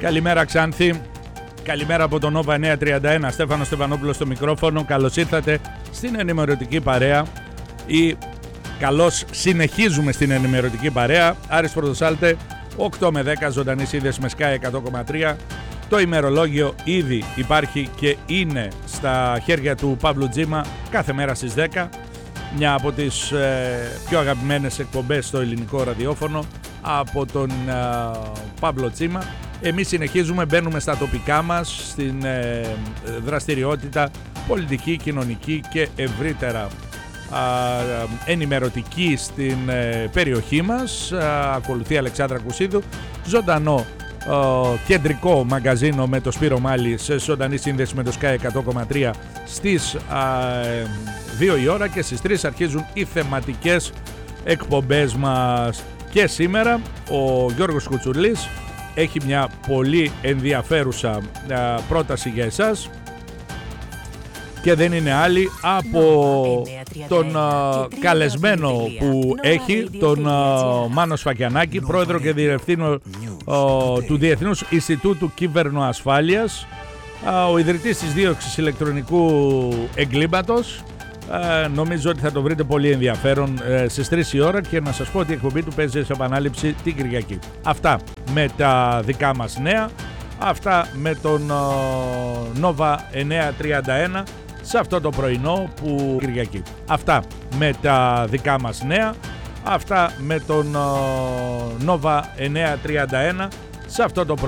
Καλημέρα Ξάνθη, καλημέρα από τον Nova 931, Στέφανος Στεφανόπουλος στο μικρόφωνο. Καλώς ήρθατε στην ενημερωτική παρέα ή καλώς συνεχίζουμε στην ενημερωτική παρέα. Άρης Πρωτοσάλτε, 8 με 10 ζωντανή σύνδεση με Sky 100,3. Το ημερολόγιο ήδη υπάρχει και είναι στα χέρια του Παύλου Τζίμα κάθε μέρα στις 10. Μια από τις πιο αγαπημένες εκπομπές στο ελληνικό ραδιόφωνο από τον Παύλο Τζίμα. Εμείς συνεχίζουμε, μπαίνουμε στα τοπικά μας, στην δραστηριότητα πολιτική, κοινωνική και ευρύτερα ενημερωτική στην περιοχή μας. Ακολουθεί Αλεξάνδρα Κουσίδου, ζωντανό κεντρικό μαγκαζίνο με το Σπύρο Μάλη σε ζωντανή σύνδεση με το Sky 100,3 στις 2 η ώρα και στις 3 αρχίζουν οι θεματικές εκπομπές μας. Και σήμερα ο Γιώργος Κουτσουλής έχει μια πολύ ενδιαφέρουσα πρόταση για εσάς και δεν είναι άλλη από τον καλεσμένο που έχει, τον Μάνο Σφακιανάκη, πρόεδρο και διευθύνων του Διεθνούς Ινστιτούτου Κυβερνοασφάλειας, ο ιδρυτής της δίωξης ηλεκτρονικού εγκλήματος. Νομίζω ότι θα το βρείτε πολύ ενδιαφέρον στις 3 η ώρα και να σας πω ότι η εκπομπή του παίζει σε επανάληψη την Κυριακή. Αυτά με τα δικά μας νέα, αυτά με τον Nova 931 σε αυτό το πρωινό που Κυριακή. Αυτά με τα δικά μας νέα, αυτά με τον Nova 931 σε αυτό το πρωινό.